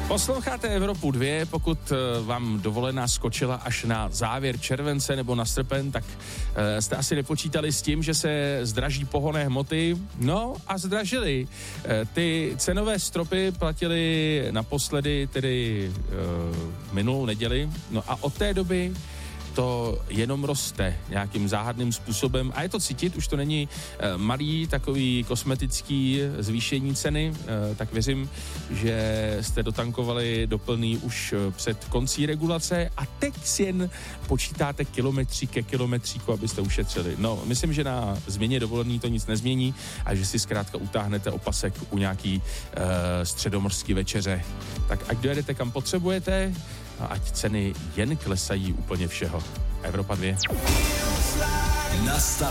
Posloucháte Evropu 2, pokud vám dovolená skočila až na závěr července nebo na srpen, tak jste asi nepočítali s tím, že se zdraží pohonné hmoty. No a zdražily. Ty cenové stropy platily naposledy tedy minulou neděli. No a od té doby to jenom roste nějakým záhadným způsobem a je to cítit, už to není malý takový kosmetický zvýšení ceny, tak věřím, že jste dotankovali do plný už před koncí regulace a teď si jen počítáte kilometřík ke kilometříku, abyste ušetřili. No, myslím, že na změně dovolený to nic nezmění a že si zkrátka utáhnete opasek u nějaký středomorský večeře. Tak ať dojedete kam potřebujete, a ať ceny jen klesají úplně všeho. Evropa 2.